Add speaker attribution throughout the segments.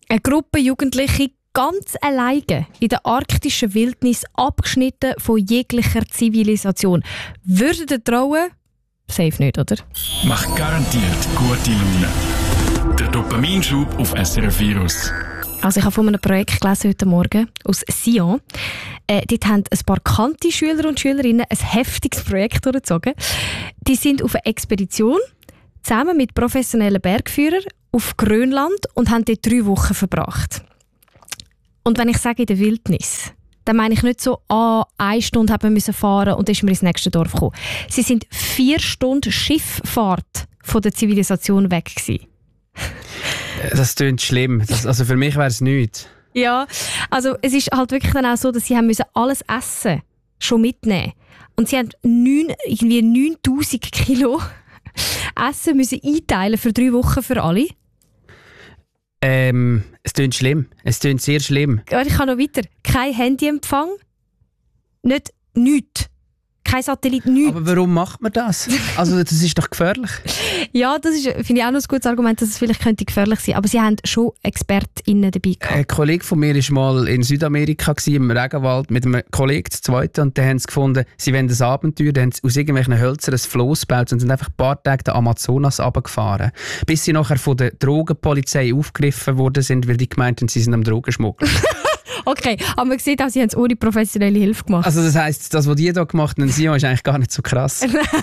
Speaker 1: Eine Gruppe Jugendliche ganz alleine in der arktischen Wildnis, abgeschnitten von jeglicher Zivilisation. Würdet ihr trauen? Safe nicht, oder?
Speaker 2: Macht garantiert gute Laune. Der Dopaminschub auf SRF Virus.
Speaker 1: Also ich habe von einem Projekt gelesen heute Morgen aus Sion. Dort haben ein paar bekannte Schüler und Schülerinnen ein heftiges Projekt durchgezogen. Die sind auf eine Expedition zusammen mit professionellen Bergführern auf Grönland und haben dort 3 Wochen verbracht. Und wenn ich sage in der Wildnis, dann meine ich nicht so, 1 Stunde haben wir fahren und dann ist man ins nächste Dorf gekommen. Sie sind 4 Stunden Schifffahrt von der Zivilisation weg gewesen.
Speaker 3: Das klingt schlimm. Also für mich wäre es nichts.
Speaker 1: Ja, also es ist halt wirklich dann auch so, dass sie haben müssen alles Essen schon mitnehmen. Und sie haben 9000 Kilo Essen müssen einteilen für 3 Wochen für alle.
Speaker 3: Es klingt schlimm. Es klingt sehr schlimm.
Speaker 1: Ich kann noch weiter. Kein Handyempfang. Nichts. Kein Satellit, nichts.
Speaker 3: Aber warum macht man das? Also das ist doch gefährlich.
Speaker 1: Ja, das finde ich auch noch ein gutes Argument, dass es vielleicht könnte gefährlich sein. Aber sie haben schon ExpertInnen dabei gehabt.
Speaker 3: Ein Kollege von mir war mal in Südamerika im Regenwald mit einem Kollegen zu zweit und dann haben sie gefunden, sie wollen das Abenteuer, dann haben sie aus irgendwelchen Hölzern ein Floss gebaut und sind einfach ein paar Tage den Amazonas runtergefahren. Bis sie nachher von der Drogenpolizei aufgegriffen worden sind, weil die gemeint haben, sie sind am Drogenschmuggeln.
Speaker 1: Okay, aber man sieht auch, sie haben es ohne professionelle Hilfe gemacht.
Speaker 3: Also das heisst, das, was die hier gemacht haben, Sion, ist eigentlich gar nicht so krass.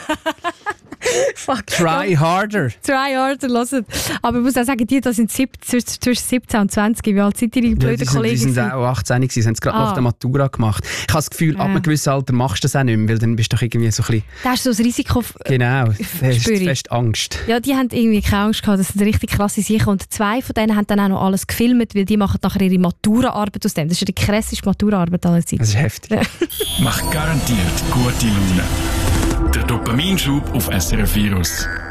Speaker 1: Fuck.
Speaker 3: Try harder.
Speaker 1: Try harder, hört. Aber ich muss auch sagen, die da sind zwischen 17 und 20. Wie alt sind die blöden Kollegen?
Speaker 3: Die sind auch 18, sie haben es gerade nach der Matura gemacht. Ich habe das Gefühl, ab einem gewissen Alter machst du das auch nicht mehr, weil dann bist du doch irgendwie so ein bisschen...
Speaker 1: Da hast du so das Risiko...
Speaker 3: Genau, du hast fest Angst.
Speaker 1: Ja, die haben irgendwie keine Angst gehabt, das sind richtig krasse Sachen. Und 2 von denen haben dann auch noch alles gefilmt, weil die machen nachher ihre Maturaarbeit aus dem. Das ist die krasseste Maturaarbeit aller Zeiten.
Speaker 3: Das ist heftig.
Speaker 2: Macht garantiert gute Laune. Der Dopaminschub auf SRF Virus.